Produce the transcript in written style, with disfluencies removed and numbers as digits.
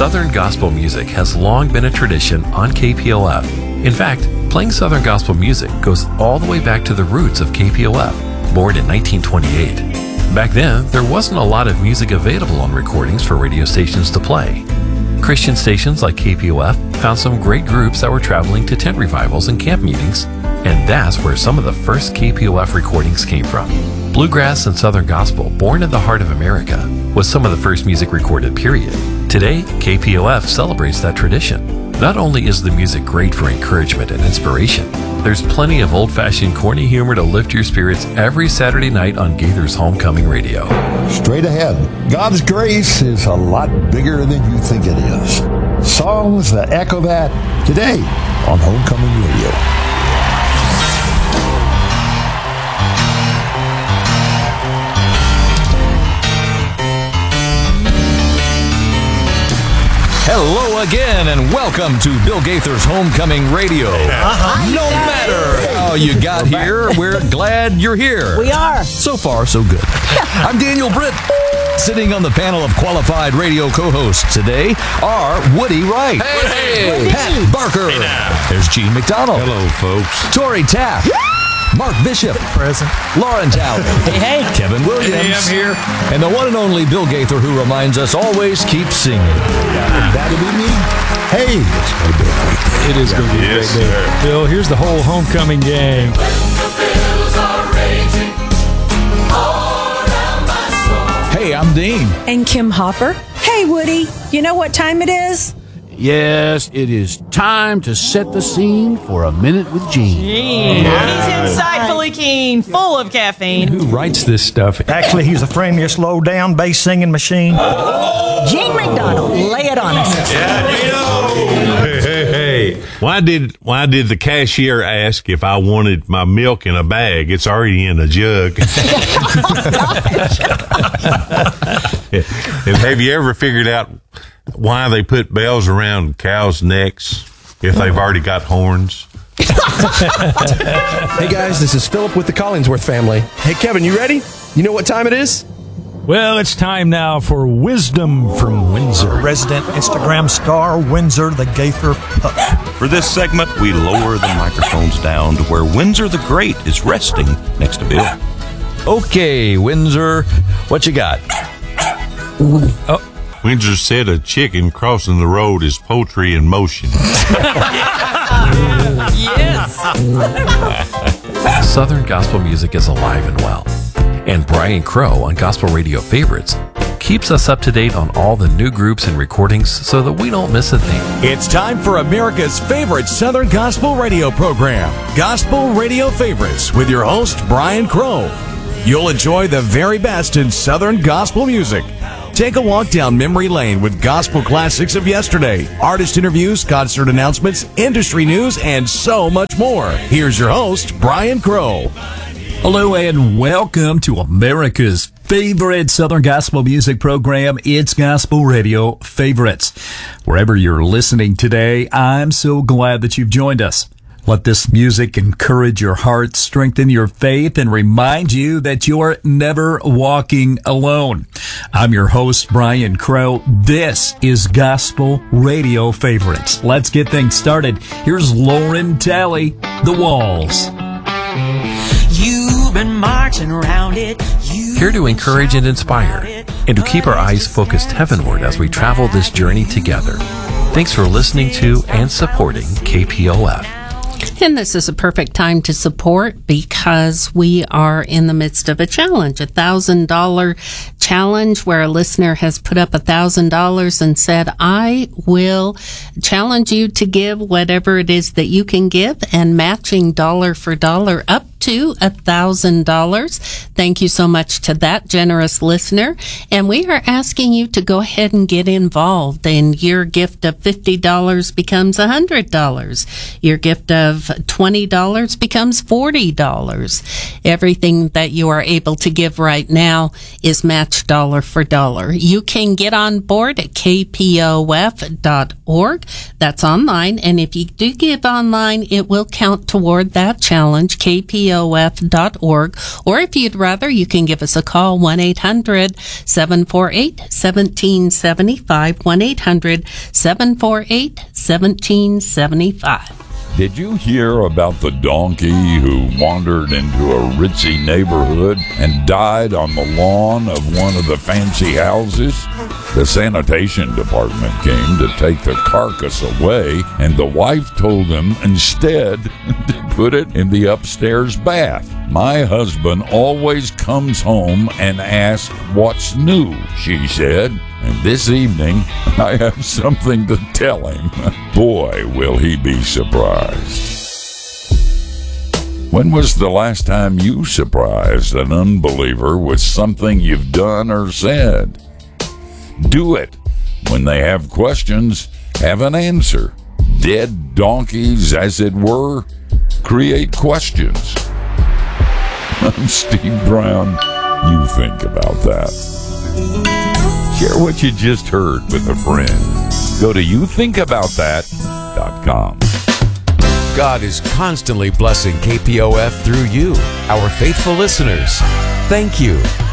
Southern gospel music has long been a tradition on KPOF. In fact, playing Southern gospel music goes all the way back to the roots of KPOF, born in 1928. Back then, there wasn't a lot of music available on recordings for radio stations to play. Christian stations like KPOF found some great groups that were traveling to tent revivals and camp meetings, and that's where some of the first KPOF recordings came from. Bluegrass and Southern gospel, born in the heart of America, was some of the first music recorded, period. Today, KPOF celebrates that tradition. Not only is the music great for encouragement and inspiration, there's plenty of old-fashioned corny humor to lift your spirits every Saturday night on Gaither's Homecoming Radio. Straight ahead, God's grace is a lot bigger than you think it is. Songs that echo that today on Homecoming Radio. Hello again, and welcome to Bill Gaither's Homecoming Radio. No matter how you got here, we're glad you're here. We are. So far, so good. I'm Daniel Britt. Sitting on the panel of qualified radio co-hosts today are Woody Wright. Hey. Pat Barker. Hey now. There's Gene McDonald. Hello, folks. Tori Taft. Mark Bishop. Present. Lauren Towler. Hey. Kevin Williams. Hey, I'm here. And the one and only Bill Gaither, who reminds us always keep singing. That'll be me. Hey, it's going to be a great day. It is going to be a great day. sir. Bill, here's the whole homecoming game. Hey, I'm Dean. And Kim Hopper. Hey, Woody. You know what time it is? Yes, it is time to set the scene for A Minute with Gene. He's insightfully keen, full of caffeine. Who writes this stuff? Actually, he's a friendliest low-down bass singing machine. Gene McDonald. Lay it on us. Hey. Why did the cashier ask if I wanted my milk in a bag? It's already in a jug. And have you ever figured out why they put bells around cows' necks if they've already got horns? Hey guys, this is Philip with the Collingsworth family. Hey Kevin, you ready? You know what time it is? Well, it's time now for Wisdom from Windsor. Resident Instagram star, Windsor the Gaither Pup. For this segment, we lower the microphones down to where Windsor the Great is resting next to Bill. Okay, Windsor, what you got? Windsor said a chicken crossing the road is poetry in motion. Yes. Southern gospel music is alive and well. And Brian Crow on Gospel Radio Favorites keeps us up to date on all the new groups and recordings so that we don't miss a thing. It's time for America's favorite Southern Gospel radio program, Gospel Radio Favorites, with your host, Brian Crow. You'll enjoy the very best in Southern gospel music. Take a walk down memory lane with gospel classics of yesterday, artist interviews, concert announcements, industry news, and so much more. Here's your host, Brian Crow. Hello and welcome to America's favorite Southern gospel music program. It's Gospel Radio Favorites. Wherever you're listening today, I'm so glad that you've joined us. Let this music encourage your heart, strengthen your faith, and remind you that you're never walking alone. I'm your host, Brian Crow. This is Gospel Radio Favorites. Let's get things started. Here's Lauren Talley, The Walls. You've been marching around it. Here to encourage and inspire, and to keep our eyes focused heavenward as we travel this journey together. Thanks for listening to and supporting KPOF. And this is a perfect time to support because we are in the midst of a challenge, $1,000 challenge where a listener has put up $1,000 and said, I will challenge you to give whatever it is that you can give, and matching dollar for dollar up to $1,000. Thank you so much to that generous listener. And we are asking you to go ahead and get involved. And your gift of $50 becomes $100. Your gift of $20 becomes $40. Everything that you are able to give right now is matched dollar for dollar. You can get on board at kpof.org. That's online. And if you do give online, it will count toward that challenge, kpof.org. kpof.org. Or if you'd rather, you can give us a call, 1-800-748-1775, 1-800-748-1775. Did you hear about the donkey who wandered into a ritzy neighborhood and died on the lawn of one of the fancy houses? The sanitation department came to take the carcass away, and the wife told them instead to put it in the upstairs bath. My husband always comes home and asks what's new, she said. And this evening, I have something to tell him. Boy, will he be surprised. When was the last time you surprised an unbeliever with something you've done or said? Do it. When they have questions, have an answer. Dead donkeys, as it were, create questions. I'm Steve Brown. You think about that. Share what you just heard with a friend. Go to youthinkaboutthat.com. God is constantly blessing KPOF through you, our faithful listeners. Thank you.